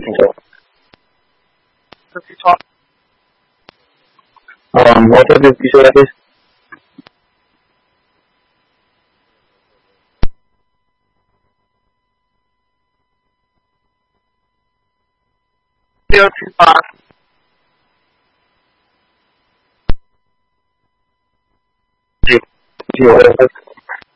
清楚。 Repeat what? What are the visualization? Still too far. Visualization.